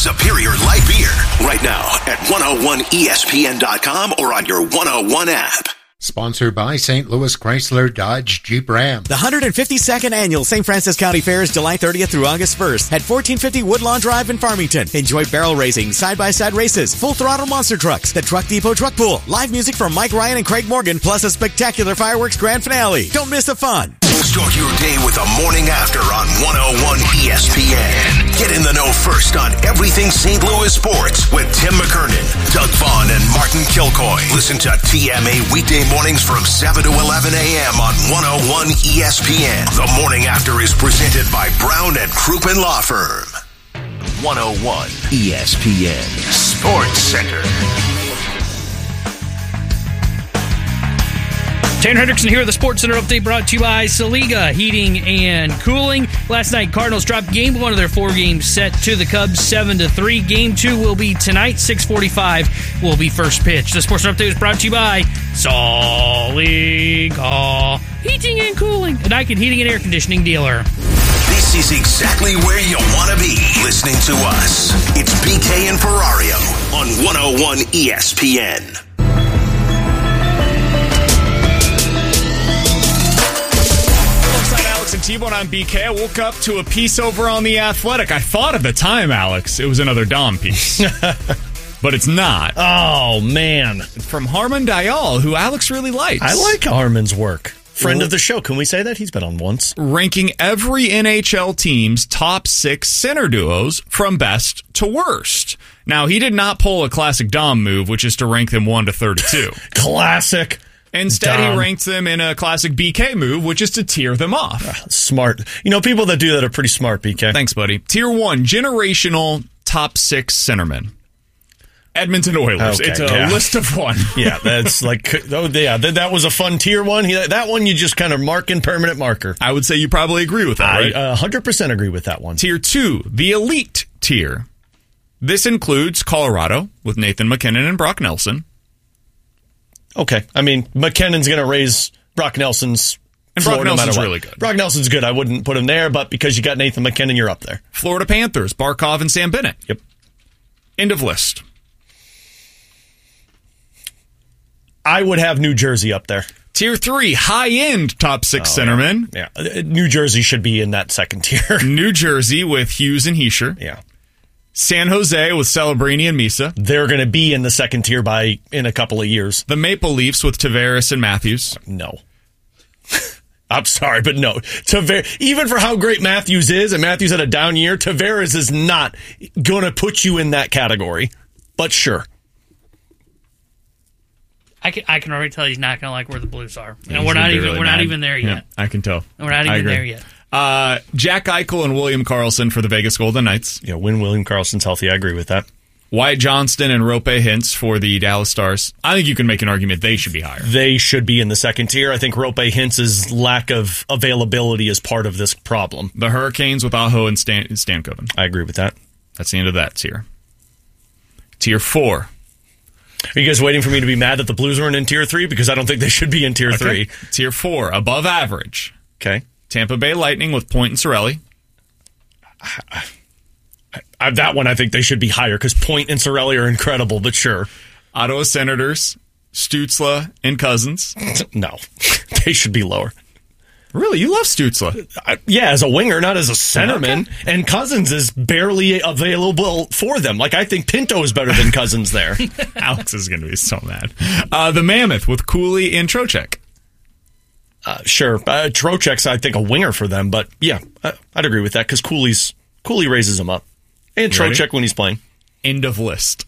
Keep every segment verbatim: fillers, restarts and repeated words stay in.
superior light beer. Right now at one oh one E S P N dot com or on your one oh one app. Sponsored by Saint Louis Chrysler Dodge Jeep Ram. The one hundred fifty-second Annual Saint Francis County Fair is July thirtieth through August first at fourteen fifty Woodlawn Drive in Farmington. Enjoy barrel racing, side-by-side races, full-throttle monster trucks, the Truck Depot Truck Pool, live music from Mike Ryan and Craig Morgan, plus a spectacular fireworks grand finale. Don't miss the fun. Start your day with a morning after on one oh one E S P N. Get in the know first on everything Saint Louis sports with Tim McKernan, Doug Vaughn, and Martin Kilcoy. Listen to T M A weekday mornings from seven to eleven a.m. on one oh one E S P N. The morning after is presented by Brown and Crouppen Law Firm. one oh one E S P N Sports Center. Tanner Hendrickson here with the Sports Center update brought to you by Saliga Heating and Cooling. Last night, Cardinals dropped game one of their four-game set to the Cubs, seven to three. Game two will be tonight, six forty-five will be first pitch. The Sports Center update is brought to you by Saliga Heating and Cooling, a Daikin heating and air conditioning dealer. This is exactly where you want to be listening to us. It's B K and Ferrario on one oh one E S P N. And T-Bone on B K. I woke up to a piece over on The Athletic. I thought at the time, Alex, it was another Dom piece. But it's not. Oh, man. From Harman Dayal, who Alex really likes. I like Harman's work. Friend of the show. Can we say that? He's been on once. Ranking every N H L team's top six center duos from best to worst. Now, he did not pull a classic Dom move, which is to rank them one to thirty-two. Classic. Instead, Dom. he ranked them in a classic B K move, which is to tier them off. Smart. You know, people that do that are pretty smart, B K. Thanks, buddy. Tier one, generational top six centermen. Edmonton Oilers. Okay, it's a yeah. list of one. Yeah, that's like, oh, yeah, that, that was a fun tier one. He, that one you just kind of mark in permanent marker. I would say you probably agree with that, I right? uh, one hundred percent agree with that one. Tier two, the elite tier. This includes Colorado with Nathan MacKinnon and Brock Nelson. Okay. I mean, McKinnon's going to raise Brock Nelson's And floor Brock no Nelson's matter what. really good. Brock Nelson's good. I wouldn't put him there, but because you got Nathan MacKinnon, you're up there. Florida Panthers, Barkov and Sam Bennett. Yep. End of list. I would have New Jersey up there. Tier three, high-end top six Oh, centermen. Yeah. yeah. New Jersey should be in that second tier. New Jersey with Hughes and Heischer. Yeah. San Jose with Celebrini and Misa. They're going to be in the second tier by in a couple of years. The Maple Leafs with Tavares and Matthews. No. I'm sorry, but no. Tavares, even for how great Matthews is, and Matthews had a down year, Tavares is not going to put you in that category. But sure. I can I can already tell he's not going to like where the Blues are. And He's we're not gonna be even really we're mad. not even there yet. Yeah, I can tell. We're not I even agree. there yet. Uh, Jack Eichel and William Karlsson for the Vegas Golden Knights. Yeah, when William Karlsson's healthy, I agree with that. Wyatt Johnston and Rope Hintz for the Dallas Stars. I think you can make an argument they should be higher. They should be in the second tier. I think Rope Hintz's lack of availability is part of this problem. The Hurricanes with Aho and Stan- Stankoven. I agree with that. That's the end of that tier. Tier four. Are you guys waiting for me to be mad that the Blues aren't in tier three? Because I don't think they should be in tier Okay. three. Tier four, above average. Okay. Tampa Bay Lightning with Point and Cirelli. I, that one, I think they should be higher because Point and Cirelli are incredible, but sure. Ottawa Senators, Stützle and Cousins. No, they should be lower. Really? You love Stützle? Uh, yeah, as a winger, not as a centerman. Okay. And Cousins is barely available for them. Like, I think Pinto is better than Cousins there. Alex is going to be so mad. Uh, the Mammoth with Cooley and Trocheck. Uh, sure. Uh, Trocheck's, I think, a winger for them. But, yeah, uh, I'd agree with that because Cooley's Cooley raises him up. And You Trocheck ready? when he's playing. End of list.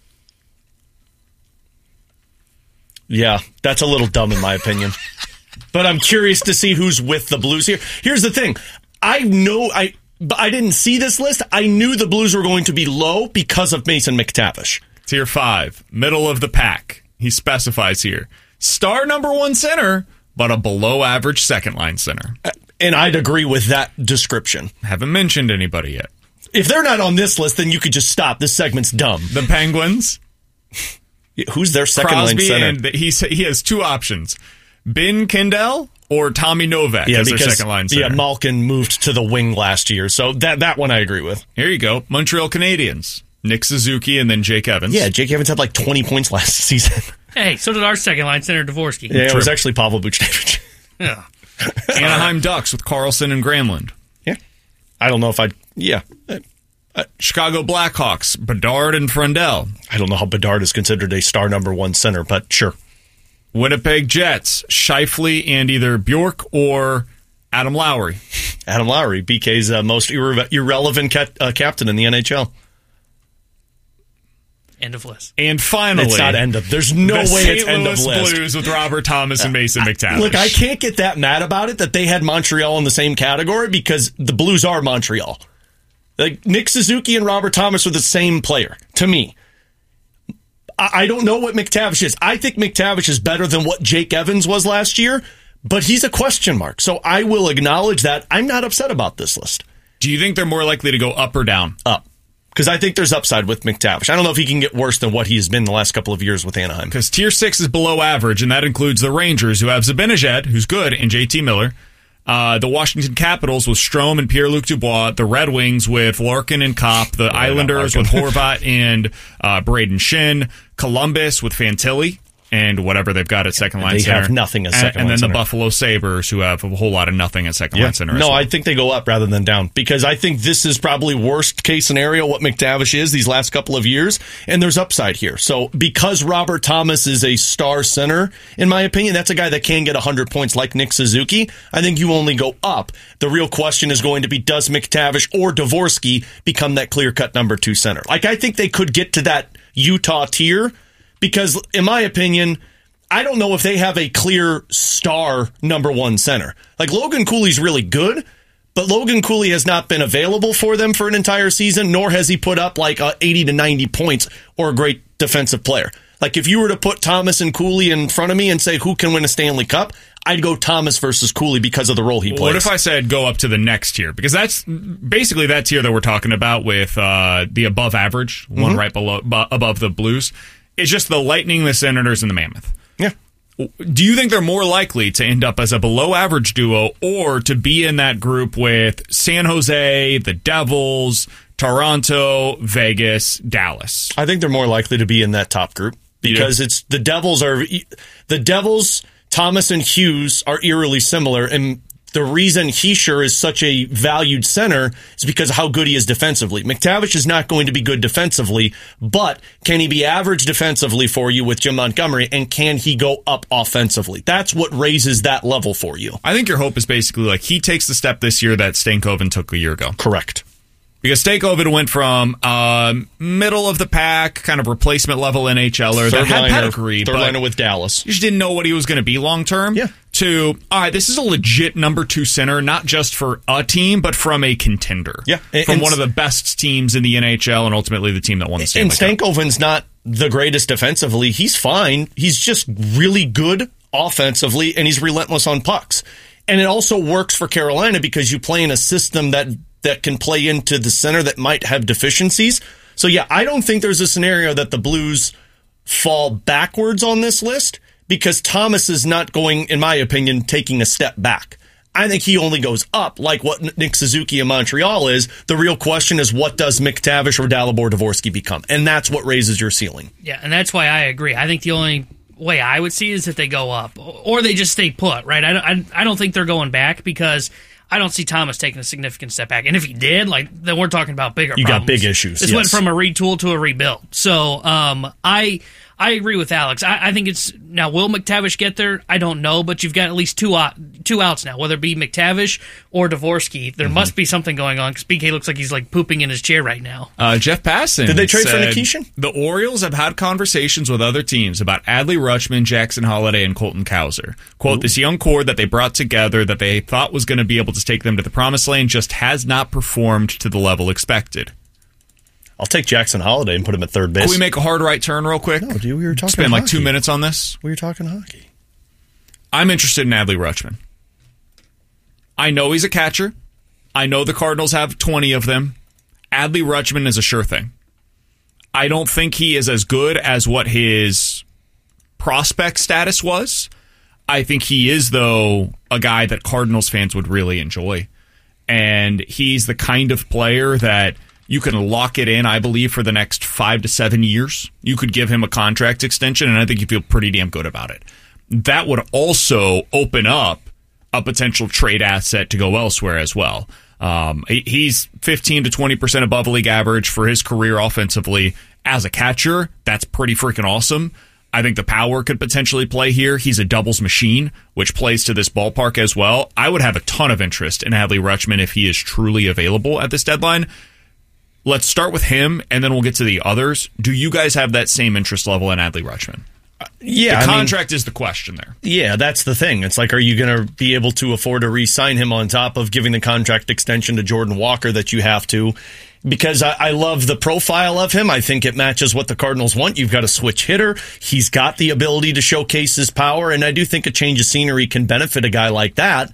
Yeah, that's a little dumb in my opinion. But I'm curious to see who's with the Blues here. Here's the thing. I know I but I didn't see this list. I knew the Blues were going to be low because of Mason McTavish. Tier five, middle of the pack. He specifies here. Star number one center, but a below average second line center. And I'd agree with that description. Haven't mentioned anybody yet. If they're not on this list, then you could just stop. This segment's dumb. The Penguins. Who's their second Crosby line center? And he he has two options: Ben Kendall or Tommy Novak yeah, as their because, second line center. Yeah, Malkin moved to the wing last year, so that that one I agree with. Here you go. Montreal Canadiens. Nick Suzuki and then Jake Evans. Yeah, Jake Evans had like twenty points last season. Hey, so did our second line center, Dvorsky. Yeah, it was actually Pavel Buchnevich. Yeah. Anaheim Ducks with Carlson and Granlund. Yeah. I don't know if I'd... Yeah. Uh, Chicago Blackhawks, Bedard and Frundell. I don't know how Bedard is considered a star number one center, but sure. Winnipeg Jets, Scheifele and either Bjork or Adam Lowry. Adam Lowry, B K's uh, most irre- irrelevant ca- uh, captain in the N H L. End of list. And finally, it's not end of. There's no the way Saint it's end Louis of list. Blues with Robert Thomas and Mason McTavish. Look, I can't get that mad about it that they had Montreal in the same category because the Blues are Montreal. Like Nick Suzuki and Robert Thomas are the same player to me. I, I don't know what McTavish is. I think McTavish is better than what Jake Evans was last year, but he's a question mark. So I will acknowledge that. I'm not upset about this list. Do you think they're more likely to go up or down? Up. Because I think there's upside with McTavish. I don't know if he can get worse than what he has been the last couple of years with Anaheim. Because tier six is below average, and that includes the Rangers, who have Zibanejad, who's good, and J T Miller. Uh, the Washington Capitals with Strome and Pierre-Luc Dubois. The Red Wings with Larkin and Kopp. The yeah, Islanders with Horvat and uh, Braden Shin. Columbus with Fantilli and whatever they've got at second line they center. They have nothing at second and, line And then center. the Buffalo Sabres, who have a whole lot of nothing at second yeah. line center. No, well. I think they go up rather than down because I think this is probably worst case scenario what McTavish is these last couple of years, and there's upside here. So because Robert Thomas is a star center, in my opinion, that's a guy that can get one hundred points like Nick Suzuki. I think you only go up. The real question is going to be, does McTavish or Dvorsky become that clear-cut number two center? Like, I think they could get to that Utah tier because, in my opinion, I don't know if they have a clear star number one center. Like, Logan Cooley's really good, but Logan Cooley has not been available for them for an entire season, nor has he put up like uh, eighty to ninety points or a great defensive player. Like, if you were to put Thomas and Cooley in front of me and say who can win a Stanley Cup, I'd go Thomas versus Cooley because of the role he plays. What if I said go up to the next tier? Because that's basically that tier that we're talking about with uh, the above average, mm-hmm. one right below b- above the Blues. It's just the Lightning, the Senators, and the Mammoth. Yeah. Do you think they're more likely to end up as a below average duo or to be in that group with San Jose, the Devils, Toronto, Vegas, Dallas? I think they're more likely to be in that top group because yeah. it's the Devils are the Devils, Thomas and Hughes are eerily similar, and the reason Heischer is such a valued center is because of how good he is defensively. McTavish is not going to be good defensively, but can he be average defensively for you with Jim Montgomery, and can he go up offensively? That's what raises that level for you. I think your hope is basically like he takes the step this year that Stankoven took a year ago. Correct. Because Stankoven went from um, middle of the pack, kind of replacement level NHLer that had pedigree, third but liner with Dallas. You just didn't know what he was going to be long term. Yeah. To, all right, this is a legit number two center, not just for a team, but from a contender. Yeah. And, from and, one of the best teams in the N H L and ultimately the team that won the Stanley Cup. And Stankoven's not the greatest defensively. He's fine. He's just really good offensively, and he's relentless on pucks. And it also works for Carolina because you play in a system that that can play into the center that might have deficiencies. So, yeah, I don't think there's a scenario that the Blues fall backwards on this list because Thomas is not going, in my opinion, taking a step back. I think he only goes up like what Nick Suzuki in Montreal is. The real question is, what does McTavish or Dalibor Dvorsky become? And that's what raises your ceiling. Yeah, and that's why I agree. I think the only way I would see is that they go up or they just stay put, right? I don't, I, I don't think they're going back because I don't see Thomas taking a significant step back. And if he did, like, then we're talking about bigger you problems. You got big issues. This yes. went from a retool to a rebuild. So um, I I agree with Alex. I, I think it's now. Will McTavish get there? I don't know, but you've got at least two out, two outs now, whether it be McTavish or Dvorsky. There mm-hmm. must be something going on because B K looks like he's like pooping in his chair right now. Uh, Jeff Passan. Did they trade for Nikishin? The Orioles have had conversations with other teams about Adley Rutschman, Jackson Holliday, and Colton Cowser. Quote: Ooh. This young core that they brought together that they thought was going to be able to take them to the promised land just has not performed to the level expected. I'll take Jackson Holliday and put him at third base. Can we make a hard right turn real quick? No, dude, we were talking Spend hockey. like two minutes on this. We were talking hockey. I'm interested in Adley Rutschman. I know he's a catcher. I know the Cardinals have twenty of them. Adley Rutschman is a sure thing. I don't think he is as good as what his prospect status was. I think he is, though, a guy that Cardinals fans would really enjoy. And he's the kind of player that You can lock it in, I believe, for the next five to seven years. You could give him a contract extension, and I think you feel pretty damn good about it. That would also open up a potential trade asset to go elsewhere as well. Um, he's fifteen to twenty percent above league average for his career offensively. As a catcher, that's pretty freaking awesome. I think the power could potentially play here. He's a doubles machine, which plays to this ballpark as well. I would have a ton of interest in Adley Rutschman if he is truly available at this deadline. Let's start with him, and then we'll get to the others. Do you guys have that same interest level in Adley Rutschman? Uh, yeah, the I contract mean, is the question there. Yeah, that's the thing. It's like, are you going to be able to afford to re-sign him on top of giving the contract extension to Jordan Walker that you have to? Because I, I love the profile of him. I think it matches what the Cardinals want. You've got a switch hitter. He's got the ability to showcase his power, and I do think a change of scenery can benefit a guy like that.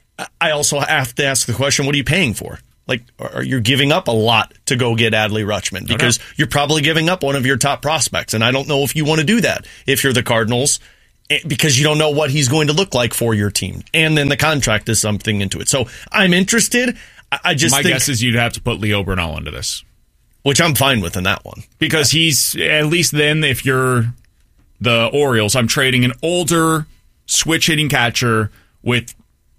I also have to ask the question, what are you paying for? Like, are you giving up a lot to go get Adley Rutschman? Because no, no. you're probably giving up one of your top prospects, and I don't know if you want to do that if you're the Cardinals, because you don't know what he's going to look like for your team. And then the contract is something into it. So I'm interested. I just My think, guess is you'd have to put Leo Bernal into this. Which I'm fine with in that one. Because he's, at least then, if you're the Orioles, I'm trading an older switch-hitting catcher with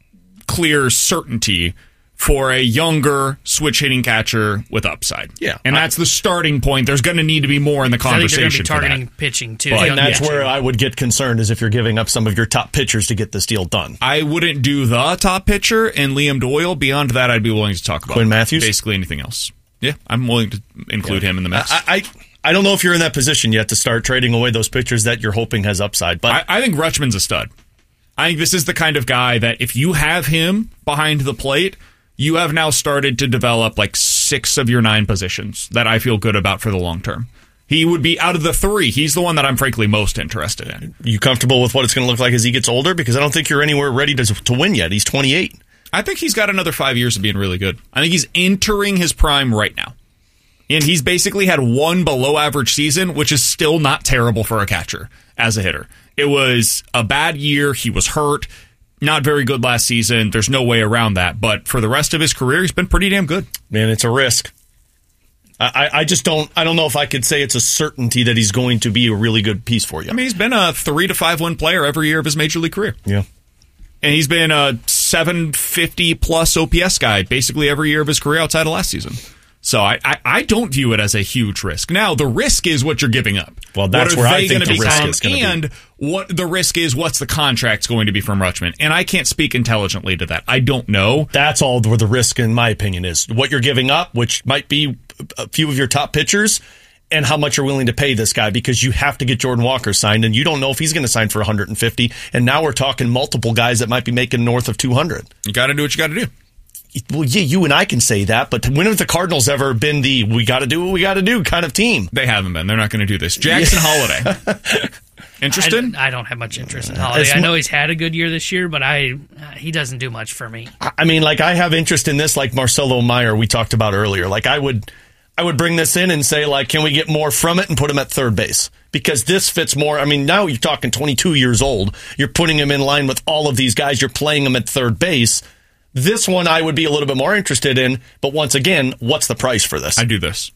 clear certainty for a younger switch-hitting catcher with upside. Yeah. And that's the starting point. There's going to need to be more in the conversation. I think they're going to be targeting for that. pitching, too. But, and that's yeah. where I would get concerned, is if you're giving up some of your top pitchers to get this deal done. I wouldn't do the top pitcher and Liam Doyle. Beyond that, I'd be willing to talk about Quinn Matthews? Basically anything else. Yeah, I'm willing to include yeah. him in the mix. I, I I don't know if you're in that position yet to start trading away those pitchers that you're hoping has upside. But I, I think Rutschman's a stud. I think this is the kind of guy that if you have him behind the plate, you have now started to develop like six of your nine positions that I feel good about for the long term. He would be, out of the three, he's the one that I'm frankly most interested in. You comfortable with what it's going to look like as he gets older? Because I don't think you're anywhere ready to to win yet. He's twenty-eight. I think he's got another five years of being really good. I think he's entering his prime right now. And he's basically had one below average season, which is still not terrible for a catcher as a hitter. It was a bad year. He was hurt. Not very good last season. There's no way around that. But for the rest of his career, he's been pretty damn good. Man, it's a risk. I, I just don't I don't know if I could say it's a certainty that he's going to be a really good piece for you. I mean, he's been a three to five win player every year of his major league career. Yeah. And he's been a seven fifty plus O P S guy basically every year of his career outside of last season. So I, I, I don't view it as a huge risk. Now, the risk is what you're giving up. Well, that's where I think the risk is going to be. And what the risk is, what's the contract going to be from Rutschman? And I can't speak intelligently to that. I don't know. That's all where the risk, in my opinion, is. What you're giving up, which might be a few of your top pitchers, and how much you're willing to pay this guy, because you have to get Jordan Walker signed, and you don't know if he's going to sign for one hundred fifty. And now we're talking multiple guys that might be making north of two hundred. You got to do what you got to do. Well, yeah, you and I can say that, but when have the Cardinals ever been the we got to do what we got to do kind of team? They haven't been. They're not going to do this. Jackson Holiday. Interested? I, I don't have much interest in Holiday. I know he's had a good year this year, but I uh, he doesn't do much for me. I mean, like, I have interest in this, like Marcelo Meyer we talked about earlier. Like, I would I would bring this in and say, like, can we get more from it and put him at third base? Because this fits more. I mean, now you're talking twenty-two years old. You're putting him in line with all of these guys. You're playing him at third base. This one I would be a little bit more interested in, but once again, what's the price for this? I do this.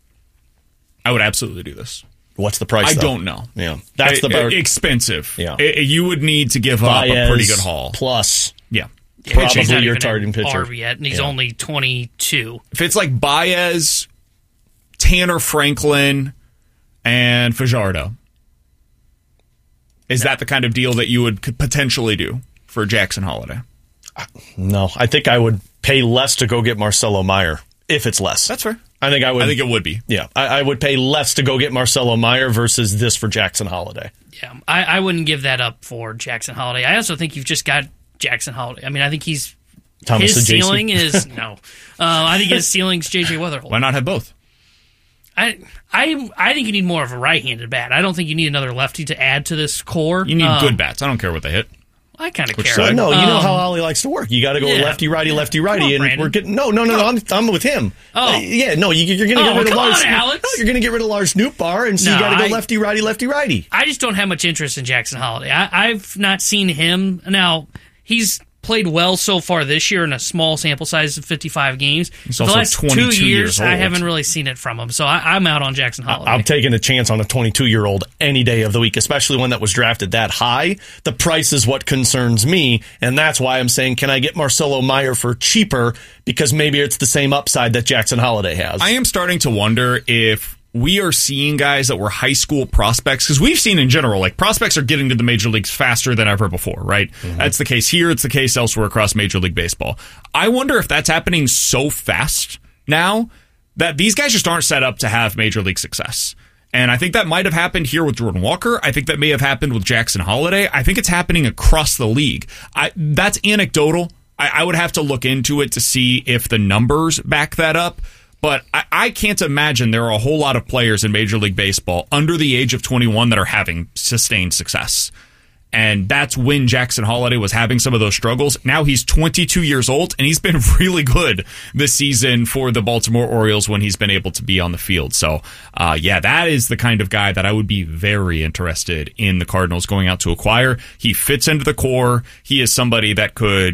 I would absolutely do this. What's the price, I though? don't know. Yeah, that's it, the bar- expensive. Yeah. It, you would need to give Baez up a pretty good haul. Plus. Yeah. Probably yeah, your targeting pitcher. R yet, and he's yeah. only twenty-two. If it's like Baez, Tanner Franklin, and Fajardo, is no. that the kind of deal that you would potentially do for Jackson Holiday? No, I think I would pay less to go get Marcelo Meyer, if it's less. That's fair. I think I would. I think it would be. Yeah, I, I would pay less to go get Marcelo Meyer versus this for Jackson Holiday. Yeah, I, I wouldn't give that up for Jackson Holiday. I also think you've just got Jackson Holiday. I mean, I think he's Thomas his ceiling is no. Uh, I think his ceiling's J J Weatherholt. Why not have both? I I I think you need more of a right-handed bat. I don't think you need another lefty to add to this core. You need um, good bats. I don't care what they hit. I kind of care. So, no, you um, know how Ollie likes to work. You got to go yeah. lefty, righty, lefty, righty, on, and Brandon. we're getting no, no, no, no. I'm, I'm with him. Oh, uh, yeah, no, you, you're going to oh, get rid of come Lars. on, Alex. No, you're going to get rid of Lars Nootbaar, and so no, you got to go I, lefty, righty, lefty, righty. I just don't have much interest in Jackson Holiday. I, I've not seen him now. He's played well so far this year in a small sample size of fifty-five games. He's the also last two twenty-two years, years old. I haven't really seen it from him, so I, I'm out on Jackson Holiday. I'm taking a chance on a twenty-two-year-old any day of the week, especially one that was drafted that high. The price is what concerns me, and that's why I'm saying, can I get Marcelo Meyer for cheaper? Because maybe it's the same upside that Jackson Holiday has. I am starting to wonder if we are seeing guys that were high school prospects, because we've seen in general, like, prospects are getting to the major leagues faster than ever before, right? Mm-hmm. That's the case here. It's the case elsewhere across Major League Baseball. I wonder if that's happening so fast now that these guys just aren't set up to have major league success. And I think that might have happened here with Jordan Walker. I think that may have happened with Jackson Holiday. I think it's happening across the league. I, that's anecdotal. I, I would have to look into it to see if the numbers back that up. But I, I can't imagine there are a whole lot of players in Major League Baseball under the age of twenty-one that are having sustained success. And that's when Jackson Holiday was having some of those struggles. Now he's twenty-two years old, and he's been really good this season for the Baltimore Orioles when he's been able to be on the field. So, uh, yeah, that is the kind of guy that I would be very interested in the Cardinals going out to acquire. He fits into the core. He is somebody that could